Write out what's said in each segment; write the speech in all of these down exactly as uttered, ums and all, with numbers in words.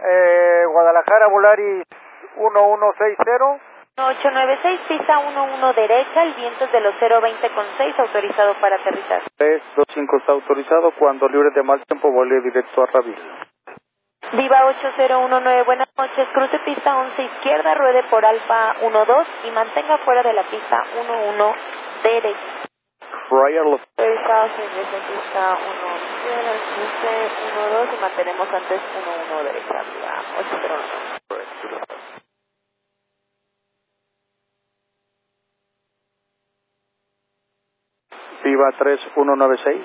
Eh, Guadalajara, Volaris uno uno seis cero. ocho nueve seis, pista uno uno derecha, el viento es de los cero veinte con seis, autorizado para aterrizar. tres dos cinco está autorizado, cuando libre de mal tiempo vuele directo a Rabil. Viva ocho cero uno nueve, buenas noches, cruce pista once izquierda, ruede por Alfa uno dos y mantenga fuera de la pista uno uno derecha. Royal Los Autorizado, señores, en pista uno izquierda, cruce uno dos y mantenemos antes uno uno derecha, viva ocho cero uno. Viva tres uno nueve seis.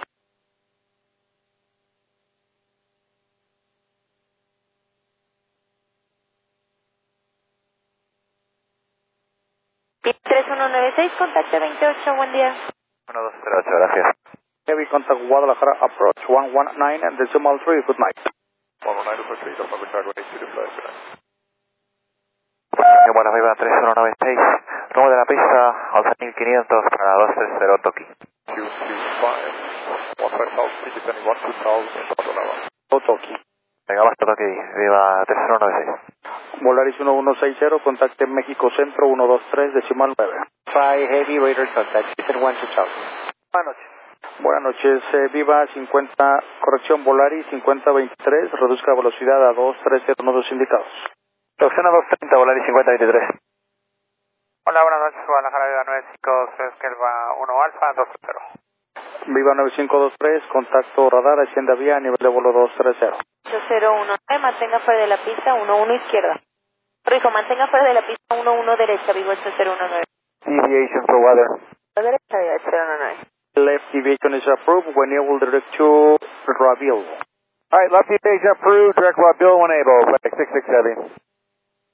tres uno nueve seis, contacte veintiocho, buen día. uno dos cero ocho, gracias. Heavy contact Guadalajara approach one one nine and decimal three, good night. one one nine, proceed on public highway two two five, good night. Buenas, Viva tres uno nueve seis, rumbo de la pista once mil quinientos para dos tres cero Toki. two two five, one five thousand, descending one two thousand, Toki. Venga, basta Toki, Viva tres uno nueve seis. Volaris uno uno seis cero, contacte México Centro uno dos tres, decimal nueve. Five Heavy Radar contact, Houston one two thousand. Buenas noches. Buenas noches, eh, Viva cincuenta, corrección Volaris cincuenta veintitrés, reduzca velocidad a dos tres cero nodos indicados. Opción a dos treinta, Volaris cincuenta veintitrés. Hola, buenas noches, Guadalajara, Viva nueve cinco dos, Kelva uno Alfa dos cero. Viva nueve cinco dos tres, contacto radar, hacienda vía, nivel de vuelo dos tres cero. ocho cero uno nueve, mantenga fuera de la pista uno uno izquierda. Rijo, mantenga fuera de la pista uno uno derecha, Vivo ocho cero uno nueve. Deviation for weather. La derecha, Vivo ocho cero uno nueve. Left deviation is approved, when able direct to Rabil. All right, left deviation approved, direct Rabil when able, flight six six seven.